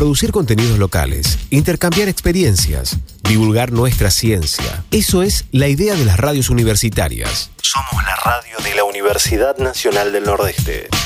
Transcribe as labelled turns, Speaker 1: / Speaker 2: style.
Speaker 1: producir contenidos locales, intercambiar experiencias, divulgar nuestra ciencia. Eso es la idea de las radios universitarias. Somos la radio de la Universidad Nacional del Nordeste.